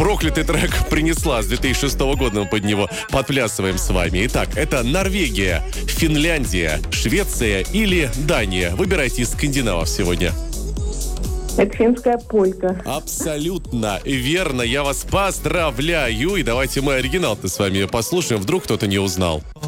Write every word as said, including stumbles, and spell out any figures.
проклятый трек принесла с две тысячи шестого года, мы под него подплясываем с вами. Итак, это Норвегия, Финляндия, Швеция или Дания. Выбирайте из скандинавов сегодня. Это финская полька. Абсолютно верно. Я вас поздравляю. И давайте мы оригинал-то с вами послушаем. Вдруг кто-то не узнал.